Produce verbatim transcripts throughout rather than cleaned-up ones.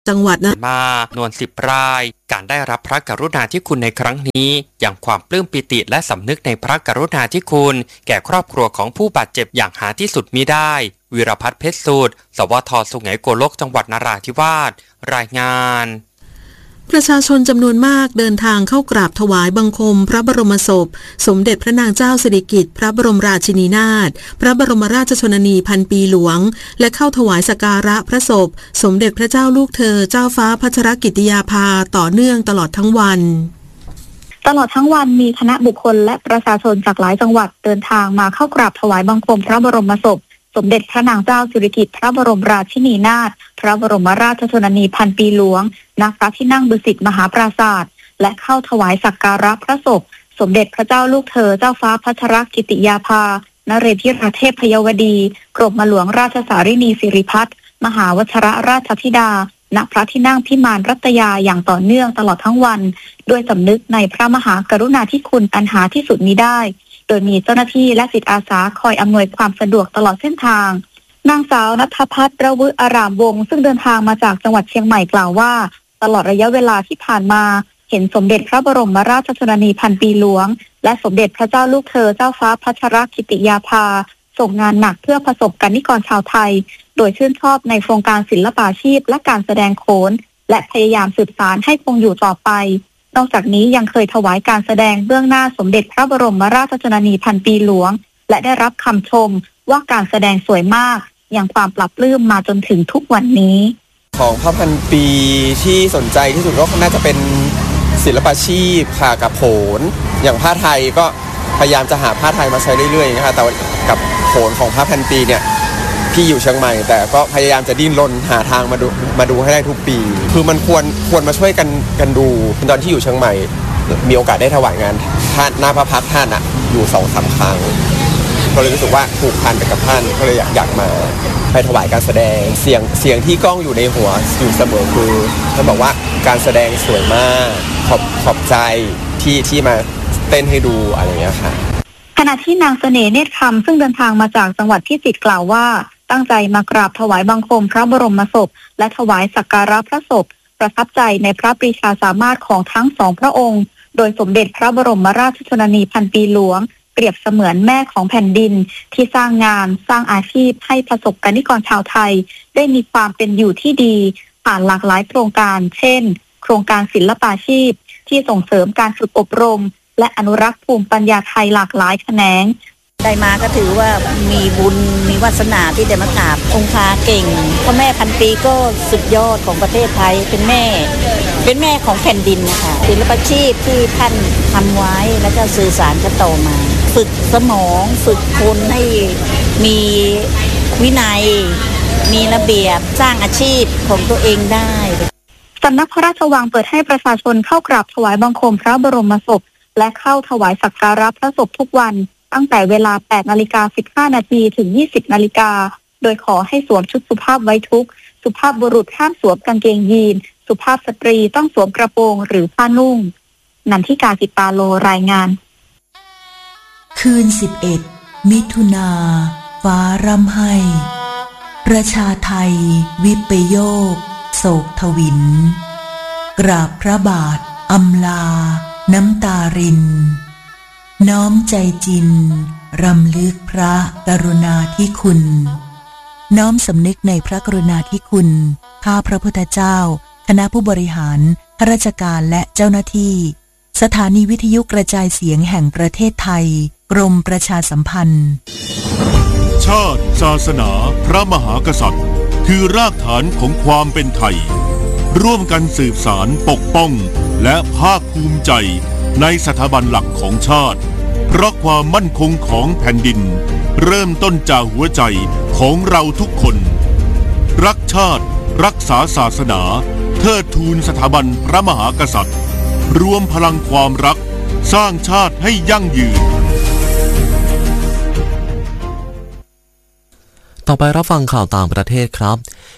จังหวัดนะมานวนสิบรายการได้รับพระกรุณาธิคุณในครั้งนี้อย่างความปลื้มปิติและสำนึกในพระกรุณาธิคุณแก่ครอบครัวของผู้บาดเจ็บอย่างหาที่สุดมิได้วีรพัฒน์เพชรสูตรสวทสุไหงโกลกจังหวัดนราธิวาสรายงานประชาชนจำนวนมากเดินทางเข้ากราบถวายบังคมพระบรมศพสมเด็จพระนางเจ้าสิริกิติ์พระบรมราชินีนาถพระบรมราชชนนีพันปีหลวงและเข้าถวายสักการะพระศพสมเด็จพระเจ้าลูกเธอเจ้าฟ้าพัชรกิติยาภาต่อเนื่องตลอดทั้งวันตลอดทั้งวันมีคณะบุคคลและประชาชนจากหลายจังหวัดเดินทางมาเข้ากราบถวายบังคมพระบรมศพสมเด็จพระนางเจ้าสิริกิติ์พระบรมราชินีนาถพระบรมราชชนนีพันปีหลวงณพระที่นั่งดุสิตมหาปราสาทและเข้าถวายสักการะพระศพสมเด็จพระเจ้าลูกเธอเจ้าฟ้าพัชรกิติยาภานเรศวรเทพยวดีกรมหลวงราชสารินีสิริพัฒน์มหาวชิรราชธิดาณพระที่นั่งพิมานรัตยาอย่างต่อเนื่องตลอดทั้งวันด้วยสำนึกในพระมหากรุณาธิคุณอันหาที่สุดมิได้โดยมีเจ้าหน้าที่และจิตอาสาคอยอำนวยความสะดวกตลอดเส้นทางนางสาวณัฐภัทร ระวึอารามวงศ์ซึ่งเดินทางมาจากจังหวัดเชียงใหม่กล่าวว่าตลอดระยะเวลาที่ผ่านมาเห็นสมเด็จพระบรมราชชนนีพันปีหลวงและสมเด็จพระเจ้าลูกเธอเจ้าฟ้าพัชรกิติยาภาส่งงานหนักเพื่อประสบกนิกรชาวไทยโดยชื่นชอบในโครงการศิลปาชีพและการแสดงโขนและพยายามสืบสานให้คงอยู่ต่อไปนอกจากนี้ยังเคยถวายการแสดงเบื้องหน้าสมเด็จพระบรมราชชนนีพันปีหลวงและได้รับคำชมว่าการแสดงสวยมากอย่างความปรับปลื้มมาจนถึงทุกวันนี้ของพระพันปีที่สนใจที่สุดก็น่าจะเป็นศิลปาชีพค่ะกับโขนอย่างผ้าไทยก็พยายามจะหาผ้าไทยมาใช้เรื่อยๆนะคะแต่กับโขนของพระพันปีเนี่ยพี่อยู่เชียงใหม่แต่ก็พยายามจะดิ้นรนหาทางมาดูมาดูให้ได้ทุกปีคือมันควรควรมาช่วยกันกันดูตอนที่อยู่เชียงใหม่มีโอกาสได้ถวายงานท่านหน้าพระพักตร์ท่านอะอยู่สองสามครั้งก็เลยรู้สึกว่าผูกพันไปกับท่านก็เลยอยากอยากมาไปถวายการแสดงเสียงเสียงที่ก้องอยู่ในหัวอยู่เสมอคือท่านบอกว่าการแสดงสวยมากขอบขอบใจที่ที่มาเต้นให้ดูอะไรอย่างเงี้ยค่ะขณะที่นางเสน่ห์เนตรคำซึ่งเดินทางมาจากจังหวัดพิจิตรกล่าวว่าตั้งใจมากราบถวายบังคมพระบรมศพและถวายสักการะพระศพประทับใจในพระปรีชาสามารถของทั้งสองพระองค์โดยสมเด็จพระบรมราชชนนีพันปีหลวงเปรียบเสมือนแม่ของแผ่นดินที่สร้างงานสร้างอาชีพให้ประสบกนิกรชาวไทยได้มีความเป็นอยู่ที่ดีผ่านหลากหลายโครงการเช่นโครงการศิลปาชีพที่ส่งเสริมการฝึกอบรมและอนุรักษ์ภูมิปัญญาไทยหลากหลายแขนงได้มาก็ถือว่ามีบุญมีวาสนาที่ได้มากราบองค์พระเก่งพ่อแม่พันปีก็สุดยอดของประเทศไทยเป็นแม่เป็นแม่ของแผ่นดินนะคะศิลปาชีพที่ท่านทำไว้แล้วก็สื่อสารกันต่อมาฝึกสมองฝึกคนให้มีวินัยมีระเบียบสร้างอาชีพของตัวเองได้สำนักพระราชวังเปิดให้ประชาชนเข้ากราบถวายบังคมพระบรมศพและเข้าถวายสักการะพระศพทุกวันตั้งแต่เวลา แปดนาฬิกาสิบห้านาที ถึง ยี่สิบนาฬิกาโดยขอให้สวมชุดสุภาพไว้ทุกข์สุภาพบุรุษห้ามสวมกางเกงยีนสุภาพสตรีต้องสวมกระโปรงหรือผ้านุ่งนันทิกาจิตตาโลรายงานคืนสิบเอ็ดมิถุนาฟ้าร่ำไห้ประชาไทยวิปโยคโศกทวินกราบพระบาทอำลาน้ำตารินน้อมใจจินรำลึกพระกรุณาธิคุณน้อมสำนึกในพระกรุณาธิคุณข้าพระพุทธเจ้าคณะผู้บริหารข้าราชการและเจ้าหน้าที่สถานีวิทยุกระจายเสียงแห่งประเทศไทยกรมประชาสัมพันธ์ชาติศาสนาพระมหากษัตริย์คือรากฐานของความเป็นไทยร่วมกันสืบสานปกป้องและภาคภูมิใจในสถาบันหลักของชาติเพราะความมั่นคงของแผ่นดินเริ่มต้นจากหัวใจของเราทุกคนรักชาติรักษาศาสนาเทิดทูนสถาบันพระมหากษัตริย์รวมพลังความรักสร้างชาติให้ยั่งยืนต่อไปรับฟังข่าวต่างประเทศครับ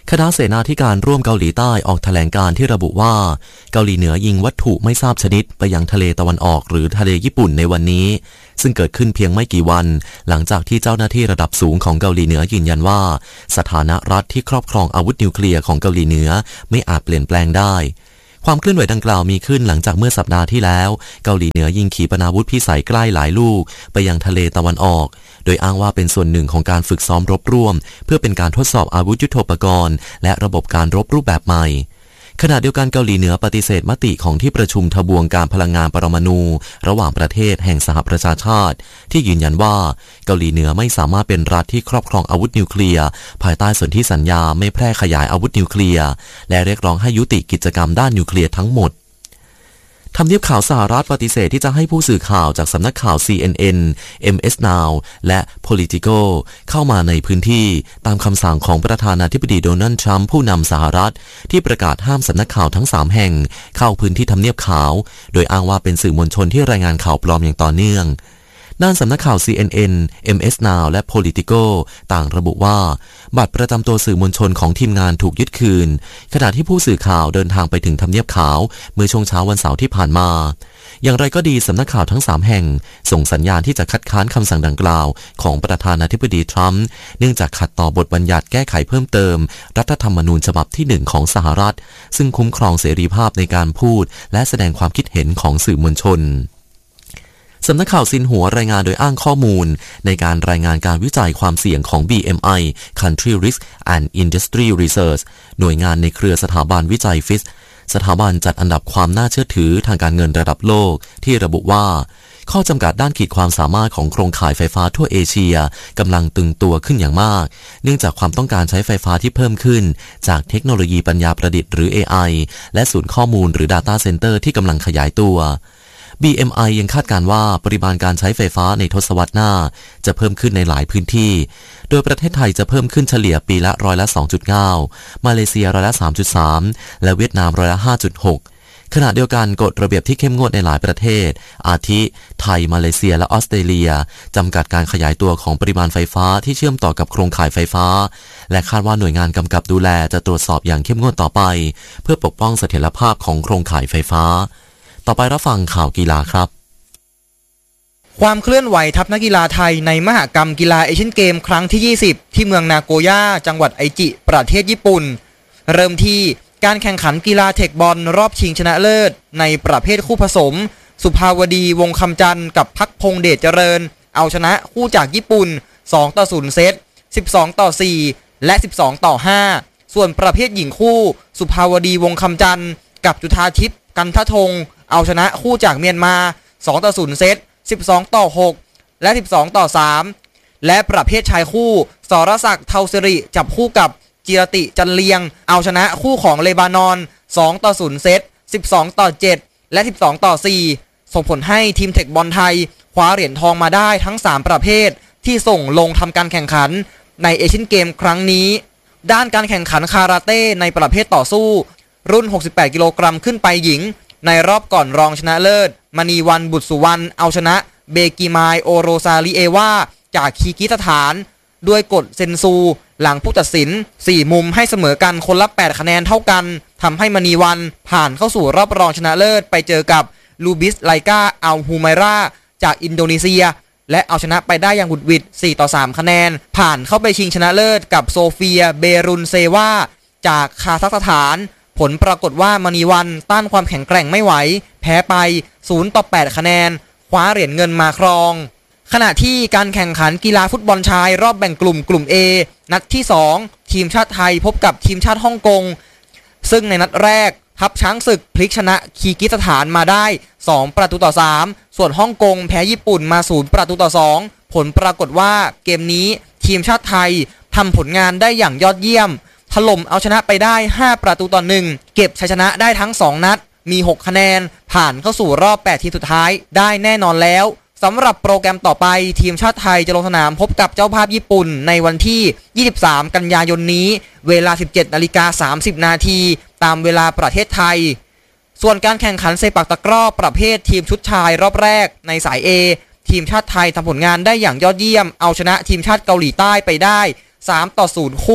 คณะเสนาธิการร่วมเกาหลีใต้ออกแถลงการที่ระบุว่าเกาหลีเหนือยิงวัตถุไม่ทราบชนิดไปยังทะเลตะวันออกหรือทะเลญี่ปุ่นในวันนี้ซึ่งเกิดขึ้นเพียงไม่กี่วันหลังจากที่เจ้าหน้าที่ระดับสูงของเกาหลีเหนือยืนยันว่าสถานะรัฐที่ครอบครองอาวุธนิวเคลียร์ของเกาหลีเหนือไม่อาจเปลี่ยนแปลงได้ความเคลื่อนไหวดังกล่าวมีขึ้นหลังจากเมื่อสัปดาห์ที่แล้วเกาหลีเหนือยิงขีปนาวุธพิสัยใกล้หลายลูกไปยังทะเลตะวันออกโดยอ้างว่าเป็นส่วนหนึ่งของการฝึกซ้อมรบร่วมเพื่อเป็นการทดสอบอาวุธยุทโธปกรณ์และระบบการรบรูปแบบใหม่ขณะเดียวกันเกาหลีเหนือปฏิเสธมติของที่ประชุมทบวงการพลังงานปรมาณูระหว่างประเทศแห่งสหประชาชาติที่ยืนยันว่าเกาหลีเหนือไม่สามารถเป็นรัฐที่ครอบครองอาวุธนิวเคลียร์ภายใต้สนธิสัญญาไม่แพร่ขยายอาวุธนิวเคลียร์และเรียกร้องให้ยุติกิจกรรมด้านนิวเคลียร์ทั้งหมดทำเนียบข่าวสหรัฐปฏิเสธที่จะให้ผู้สื่อข่าวจากสำนักข่าว ซี เอ็น เอ็น เอ็ม เอส Now และ Politico เข้ามาในพื้นที่ตามคำสั่งของประธานาธิบดีโดนัลด์ทรัมป์ผู้นำสหรัฐที่ประกาศห้ามสำนักข่าวทั้งสามแห่งเข้าพื้นที่ทำเนียบขาวโดยอ้างว่าเป็นสื่อมวลชนที่รายงานข่าวปลอมอย่างต่อเนื่องด้านสำนักข่าว ซี เอ็น เอ็น เอ็ม เอส Now และ Politico ต่างระบุว่าบัตรประจำตัวสื่อมวลชนของทีมงานถูกยึดคืนขณะที่ผู้สื่อข่าวเดินทางไปถึงทำเนียบขาวเมื่อช่วงเช้าวันเสาร์ที่ผ่านมาอย่างไรก็ดีสำนักข่าวทั้งสามแห่งส่งสัญญาณที่จะคัดค้านคำสั่งดังกล่าวของประธานาธิบดีทรัมป์เนื่องจากขัดต่อบทบัญญัติแก้ไขเพิ่มเติมรัฐธรรมนูญฉบับที่หนึ่งของสหรัฐซึ่งคุ้มครองเสรีภาพในการพูดและแสดงความคิดเห็นของสื่อมวลชนสำนักข่าวซินหัวรายงานโดยอ้างข้อมูลในการรายงานการวิจัยความเสี่ยงของ บี เอ็ม ไอ Country Risk and Industry Research หน่วยงานในเครือสถาบันวิจัยฟิชสถาบันจัดอันดับความน่าเชื่อถือทางการเงินระดับโลกที่ระบุว่าข้อจำกัดด้านขีดความสามารถของโครงข่ายไฟฟ้าทั่วเอเชียกำลังตึงตัวขึ้นอย่างมากเนื่องจากความต้องการใช้ไฟฟ้าที่เพิ่มขึ้นจากเทคโนโลยีปัญญาประดิษฐ์หรือ เอ ไอ และศูนย์ข้อมูลหรือ Data Center ที่กำลังขยายตัวบี เอ็ม ไอ ยังคาดการณ์ว่าปริมาณการใช้ไฟฟ้าในทศวรรษหน้าจะเพิ่มขึ้นในหลายพื้นที่โดยประเทศไทยจะเพิ่มขึ้นเฉลี่ยปีละร้อยละ สองจุดเก้า มาเลเซียร้อยละ สามจุดสาม และเวียดนามร้อยละ ห้าจุดหก ขณะเดียวกันกฎระเบียบที่เข้มงวดในหลายประเทศอาทิไทยมาเลเซียและออสเตรเลียจำกัดการขยายตัวของปริมาณไฟฟ้าที่เชื่อมต่อกับโครงข่ายไฟฟ้าและคาดว่าหน่วยงานกำกับดูแลจะตรวจสอบอย่างเข้มงวดต่อไปเพื่อปกป้องเสถียรภาพของโครงข่ายไฟฟ้าต่อไปรับฟังข่าวกีฬาครับความเคลื่อนไหวทัพนักกีฬาไทยในมหกรรมกีฬาเอเชียนเกมครั้งที่ยี่สิบที่เมืองนาโกย่าจังหวัดไอจิประเทศญี่ปุ่นเริ่มที่การแข่งขันกีฬาเทคบอลรอบชิงชนะเลิศในประเภทคู่ผสมสุภาวดีวงคำจันทร์กับพักพงษ์เดชเจริญเอาชนะคู่จากญี่ปุ่นสองต่อศูนย์เซตสิบสองต่อสี่และสิบสองต่อห้าส่วนประเภทหญิงคู่สุภาวดีวงคำจันทร์กับจุฑาทิพย์กันทธงเอาชนะคู่จากเมียนมาสองต่อศูนย์เซตสิบสองต่อหกและสิบสองต่อสามและประเภทชายคู่สรศักดิ์เทาสิริจับคู่กับจิรติจันเลียงเอาชนะคู่ของเลบานอนสองต่อศูนย์เซตสิบสองต่อเจ็ดและสิบสองต่อสี่ส่งผลให้ทีมเทคบอลไทยคว้าเหรียญทองมาได้ทั้งสามประเภทที่ส่งลงทำการแข่งขันในเอเชียนเกมครั้งนี้ด้านการแข่งขันคาราเต้ในประเภทต่อสู้รุ่นหกสิบแปดกิโลกรัมขึ้นไปหญิงในรอบก่อนรองชนะเลิศมณีวันบุตรสุวรรณเอาชนะเบกิมายโอโรซาลิเอวาจากคีร์กิสถานด้วยกฎเซนซูหลังผู้ตัดสินสี่มุมให้เสมอกันคนละแปดคะแนนเท่ากันทำให้มณีวันผ่านเข้าสู่รอบรองชนะเลิศไปเจอกับลูบิสไลกาอัลฮูไมราจากอินโดนีเซียและเอาชนะไปได้อย่างบุดหวิดสี่ต่อสามคะแนนผ่านเข้าไปชิงชนะเลิศกับโซเฟียเบรุนเซวาจากคาซัคสถานผลปรากฏว่ามณีวันต้านความแข็งแกร่งไม่ไหวแพ้ไปศูนย์ต่อแปดคะแนนคว้าเหรียญเงินมาครองขณะที่การแข่งขันกีฬาฟุตบอลชายรอบแบ่งกลุ่มกลุ่ม A นัดที่สองทีมชาติไทยพบกับทีมชาติฮ่องกงซึ่งในนัดแรกทัพช้างศึกพลิกชนะคีร์กิสถานมาได้สองประตูต่อสามส่วนฮ่องกงแพ้ญี่ปุ่นมาศูนย์ประตูต่อสองผลปรากฏว่าเกมนี้ทีมชาติไทยทำผลงานได้อย่างยอดเยี่ยมถล่มเอาชนะไปได้ห้าประตูต่อหนึ่งเก็บชัยชนะได้ทั้งสองนัดมีหกคะแนนผ่านเข้าสู่รอบแปดทีมสุดท้ายได้แน่นอนแล้วสำหรับโปรแกรมต่อไปทีมชาติไทยจะลงสนามพบกับเจ้าภาพญี่ปุ่นในวันที่ยี่สิบสามกันยายนนี้เวลา สิบเจ็ดนาฬิกาสามสิบนาทีตามเวลาประเทศไทยส่วนการแข่งขันเซปักตะกร้อประเภททีมชุดชายรอบแรกในสาย A ทีมชาติไทยทำผลงานได้อย่างยอดเยี่ยมเอาชนะทีมชาติเกาหลีใต้ไปได้สามต่อศูนย์คู่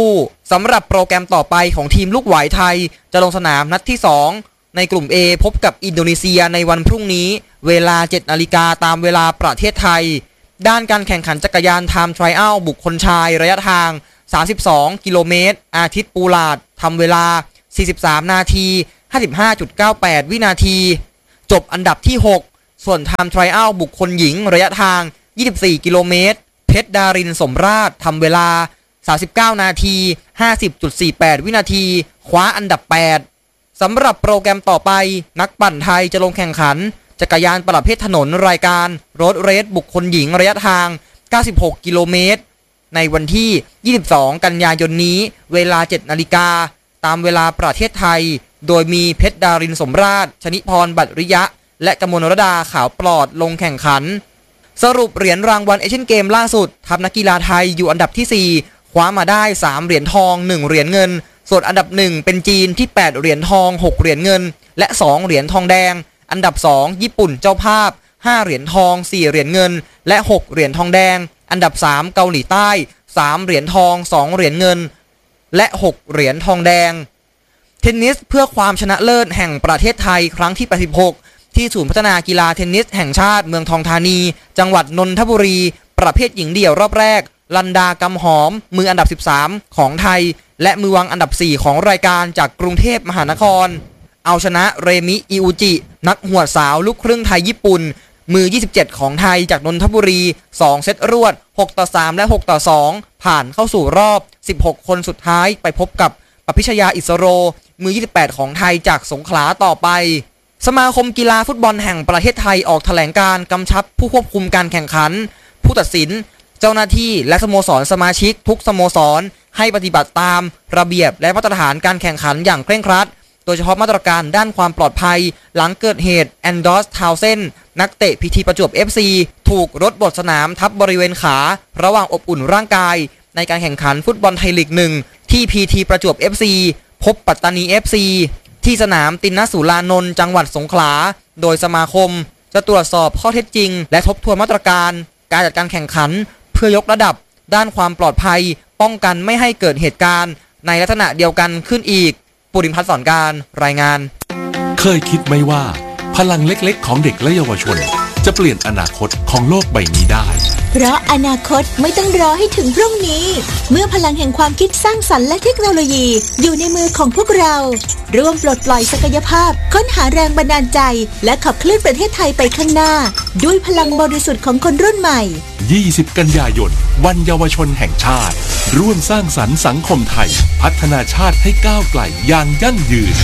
สำหรับโปรแกรมต่อไปของทีมลูกหวายไทยจะลงสนามนัดที่สองในกลุ่ม A พบกับอินโดนีเซียในวันพรุ่งนี้เวลา เจ็ดนาฬิกาตามเวลาประเทศไทยด้านการแข่งขันจักรยานไทม์ทรอัลบุคคลชายระยะทางสามสิบสองกิโลเมตรอาทิตย์ปูลาดทำเวลาสี่สิบสามนาที ห้าสิบห้าจุดเก้าแปด วินาทีจบอันดับที่หกส่วนไทม์ทรอัลบุคคลหญิงระยะทางยี่สิบสี่กิโลเมตรเพชรดารินสมราชทำเวลาสามสิบเก้านาที ห้าสิบจุดสี่แปด วินาทีคว้าอันดับแปดสำหรับโปรแกรมต่อไปนักปั่นไทยจะลงแข่งขันจักรยานประเภทถนนรายการโรดเรสบุคคลหญิงระยะทางเก้าสิบหกกิโลเมตรในวันที่ยี่สิบสองกันยายนนี้เวลา เจ็ดนาฬิกาตามเวลาประเทศไทยโดยมีเพชรดารินสมราชชนิพรบัตรริยะและกมลรดาขาวปลอดลงแข่งขันสรุปเหรียญรางวัลเอเชียนเกมล่าสุดทัพนักกีฬาไทยอยู่อันดับที่สี่คว้ามาได้สามเหรียญทองหนึ่งเหรียญเงินส่วนอันดับหนึ่งเป็นจีนที่แปดเหรียญทองหกเหรียญเงินและสองเหรียญทองแดงอันดับสองญี่ปุ่นเจ้าภาพห้าเหรียญทองสี่เหรียญเงินและหกเหรียญทองแดงอันดับสามเกาหลีใต้สามเหรียญทองสองเหรียญเงินและหกเหรียญทองแดงเทนนิสเพื่อความชนะเลิศแห่งประเทศไทยครั้งที่แปดสิบหกที่ศูนย์พัฒนากีฬาเทนนิสแห่งชาติเมืองทองธานีจังหวัดนนทบุรีประเภทหญิงเดี่ยวรอบแรกลันดากำหอมมืออันดับสิบสามของไทยและมือวางอันดับสี่ของรายการจากกรุงเทพมหานครเอาชนะเรมิอิอุจินักหวดสาวลูกครึ่งไทยญี่ปุ่นมือยี่สิบเจ็ดของไทยจากนนทบุรีสองเซตรวดหกต่อสามและหกต่อสองผ่านเข้าสู่รอบสิบหกคนสุดท้ายไปพบกับปพิชยาอิสโรมือยี่สิบแปดของไทยจากสงขลาต่อไปสมาคมกีฬาฟุตบอลแห่งประเทศไทยออกแถลงการกำชับผู้ควบคุมการแข่งขันผู้ตัดสินเจ้าหน้าที่และสโมสรสมาชิกทุกสโมสรให้ปฏิบัติตามระเบียบและมาตรฐานการแข่งขันอย่างเคร่งครัดโดยเฉพาะมาตรการด้านความปลอดภัยหลังเกิดเหตุแอนดอสทาวเซนนักเตะพีทีประจวบ เอฟ ซี ถูกรถบดสนามทับบริเวณขาระหว่างอบอุ่นร่างกายในการแข่งขันฟุตบอลไทยลีกหนึ่งที่ พี ที ประจวบ เอฟ ซี พบปัตตานี เอฟ ซี ที่สนามตินนสุรานนท์จังหวัดสงขลาโดยสมาคมจะตรวจสอบข้อเท็จจริงและทบทวนมาตรการการจัดการแข่งขันเพื่อยกระดับด้านความปลอดภัยป้องกันไม่ให้เกิดเหตุการณ์ในลักษณะเดียวกันขึ้นอีกปุริมพัฒน์สอนการรายงานเคยคิดไหมว่าพลังเล็กๆของเด็กและเยาวชนจะเปลี่ยนอนาคตของโลกใบนี้ได้เพราะอนาคตไม่ต้องรอให้ถึงพรุ่งนี้เมื่อพลังแห่งความคิดสร้างสรรค์และเทคโนโลยีอยู่ในมือของพวกเราร่วมปลดปล่อยศักยภาพค้นหาแรงบันดาลใจและขับเคลื่อนประเทศไทยไปข้างหน้าด้วยพลังบริสุทธิ์ของคนรุ่นใหม่ยี่สิบกันยายนวันเยาวชนแห่งชาติร่วมสร้างสรรค์สังคมไทยพัฒนาชาติให้ก้าวไกลอย่างยั่งยืน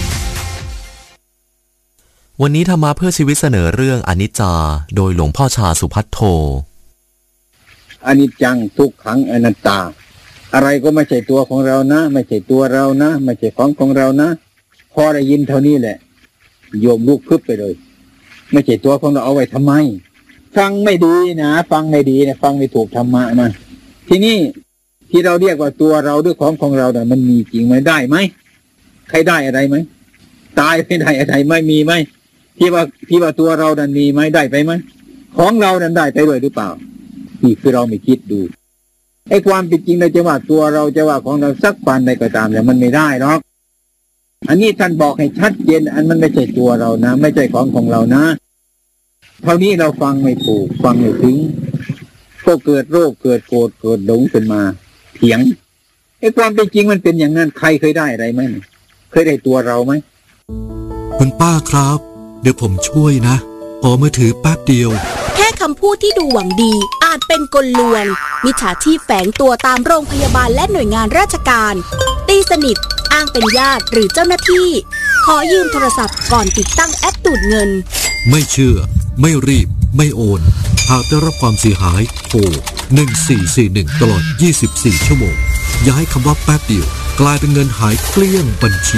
วันนี้ธรรมะเพื่อชีวิตเสนอเรื่องอนิจจาโดยหลวงพ่อชาสุภัทโทอนิจจังทุกขังอนัตตาอะไรก็ไม่ใช่ตัวของเรานะไม่ใช่ตัวเรานะไม่ใช่ของของเรานะพอได้ยินเท่านี้แหละโยมลุกพึบไปเลยไม่ใช่ตัวของเราเอาไว้ทำไมฟังไม่ดีนะฟังไม่ดีนะฟังไม่ถูกธรรมะมาทีนี้ที่เราเรียกว่าตัวเราด้วยของของเราเนี่ยมันมีจริงไหมได้ไหมใครได้อะไรไหมตายไม่ได้อะไรไม่มีไหมที่ว่าที่ว่าตัวเรานั้นมีไหมได้ไปไหมของเรานั้นได้ไปด้วยหรือเปล่านี่คือเราไม่คิดดูไอ้ความเป็นจริงเราจะว่าตัวเราจะว่าของเราสักวันใดก็ตามแต่มันไม่ได้หรอกอันนี้ท่านบอกให้ชัดเจนอันมันไม่ใช่ตัวเรานะไม่ใช่ของของเรานะเท่านี้เราฟังไม่ถูกฟังไม่ถึงก็เกิดโรคเกิดโกรธเกิดหลงขึ้นมาเถียงไอ้ความเป็นจริงมันเป็นอย่างนั้นใครเคยได้อะไรไหมเคยได้ตัวเราไหมคุณป้าครับเดี๋ยวผมช่วยนะขอมือถือแป๊บเดียวแค่คำพูดที่ดูหวังดีอาจเป็นกลลวงมิจฉาชีพแฝงตัวตามโรงพยาบาลและหน่วยงานราชการตีสนิทอ้างเป็นญาติหรือเจ้าหน้าที่ขอยืมโทรศัพท์ก่อนติดตั้งแอปดูดเงินไม่เชื่อไม่รีบไม่โอนหากได้รับความเสียหายโทรหนึ่งสี่สี่หนึ่งตลอดยี่สิบสี่ชั่วโมงอย่าให้คำว่าแป๊บเดียวกลายเป็นเงินหายเกลี้ยงบัญชี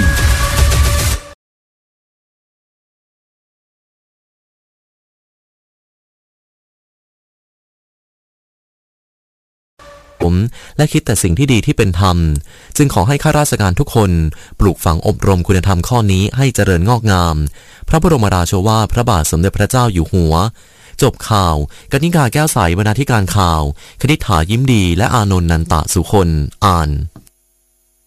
ผมและคิดแต่สิ่งที่ดีที่เป็นธรรมจึงขอให้ข้าราชการทุกคนปลูกฝังอบรมคุณธรรมข้อนี้ให้เจริญงอกงามพระบรมราโชวาทพระบาทสมเด็จพระเจ้าอยู่หัวจบข่าวกนิกาแก้วใสบรรณาธิการข่าวคณิษฐายิ้มดีและอานนท์นันตะสุคนอ่าน